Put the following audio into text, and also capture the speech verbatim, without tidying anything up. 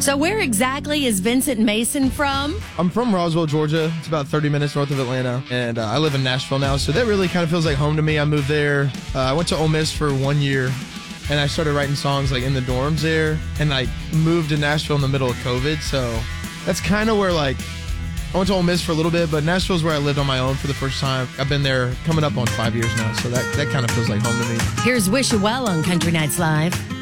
So where exactly is Vincent Mason from? I'm from Roswell, Georgia. It's about thirty minutes north of Atlanta. And uh, I live in Nashville now, so that really kind of feels like home to me. I moved there. Uh, I went to Ole Miss for one year, and I started writing songs like in the dorms there, and I moved to Nashville in the middle of COVID, so that's kind of where like I went to Ole Miss for a little bit, but Nashville's where I lived on my own for the first time. I've been there coming up on five years now, so that, that kind of feels like home to me. Here's Wish You Well on Country Nights Live.